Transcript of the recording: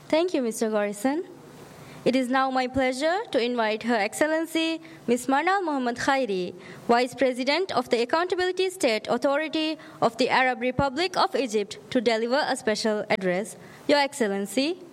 Thank you, Mr. Garrison. It is now my pleasure to invite Her Excellency Ms. Manal Mohammad Khairi, Vice President of the Accountability State Authority of the Arab Republic of Egypt, to deliver a special address. Your Excellency.